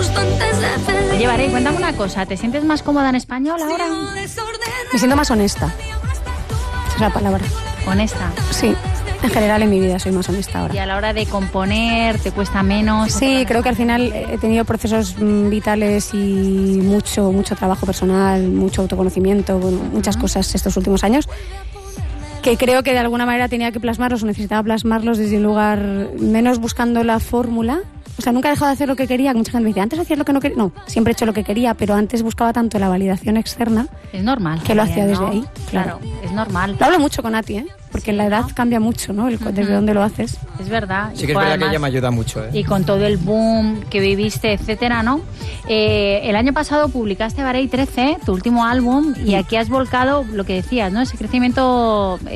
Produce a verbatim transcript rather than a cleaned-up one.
Oye, Varey, cuéntame una cosa, ¿te sientes más cómoda en español ahora? Me siento más honesta. Esa es la palabra. Honesta. Sí, en general en mi vida soy más honesta ahora. Y a la hora de componer, ¿te cuesta menos? Sí, creo que al final he tenido procesos mm, vitales y mucho, mucho trabajo personal, mucho autoconocimiento, bueno, muchas uh-huh. cosas estos últimos años, que creo que de alguna manera tenía que plasmarlos o necesitaba plasmarlos desde un lugar menos buscando la fórmula. O sea, nunca he dejado de hacer lo que quería. Mucha gente me dice, antes hacías lo que no quería. No, siempre he hecho lo que quería, pero antes buscaba tanto la validación externa. Es normal. Que lo hacía desde ¿no? ahí. Claro. claro, es normal. Lo hablo mucho con Ati, ¿eh? Porque sí, la edad ¿no? cambia mucho, ¿no? El, desde uh-huh. dónde lo haces. Es verdad. Sí que es verdad además, que ella me ayuda mucho, ¿eh? Y con todo el boom que viviste, etcétera, ¿no? Eh, el año pasado publicaste Varey trece, tu último álbum, y aquí has volcado lo que decías, ¿no? Ese crecimiento